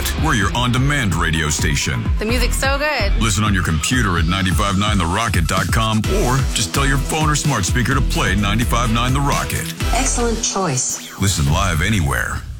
Rocket. We're your on-demand radio station. The music's so good. Listen on your computer at 959therocket.com or just tell your phone or smart speaker to play 95.9 The Rocket. Excellent choice. Listen live anywhere.